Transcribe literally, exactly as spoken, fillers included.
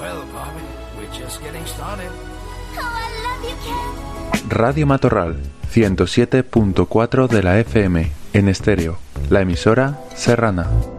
Well, Bobby, we're just getting started. Oh, I love you, Ken. Radio Matorral, ciento siete punto cuatro de la F M, en estéreo, la emisora serrana.